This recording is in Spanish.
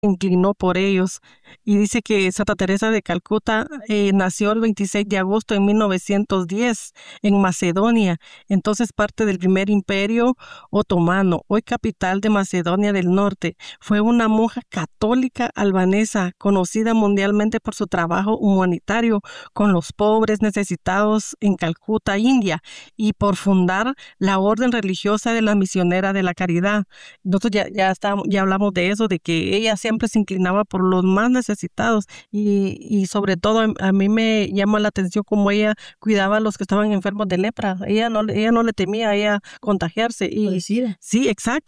inclinó por ellos. Y dice que Santa Teresa de Calcuta nació el 26 de agosto de 1910 en Macedonia, entonces parte del primer imperio otomano, hoy capital de Macedonia del Norte. Fue una monja católica albanesa, conocida mundialmente por su trabajo humanitario con los pobres necesitados en Calcuta, India, y por fundar la orden religiosa de la misionera de la caridad. Nosotros ya hablamos de eso, de que ella siempre se inclinaba por los más necesitados y sobre todo a mí me llama la atención cómo ella cuidaba a los que estaban enfermos de lepra. Ella no le temía a ella contagiarse. Y Policía. sí, exacto.